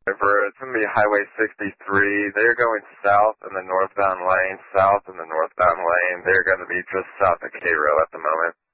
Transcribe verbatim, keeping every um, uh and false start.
Over, it's going to be Highway sixty-three. They're going south in the northbound lane, south in the northbound lane. They're going to be just south of Cairo at the moment.